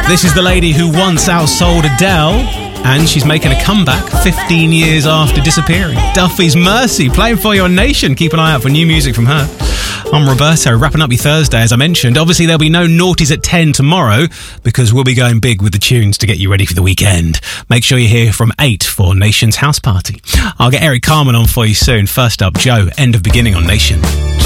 This is the lady who once outsold Adele, and she's making a comeback 15 years after disappearing. Duffy's Mercy, playing for your nation. Keep an eye out for new music from her. I'm Roberto, wrapping up your Thursday, as I mentioned. Obviously, there'll be no naughties at 10 tomorrow, because we'll be going big with the tunes to get you ready for the weekend. Make sure you're here from 8 for Nation's House Party. I'll get Eric Carmen on for you soon. First up, Joe, End of Beginning on Nation.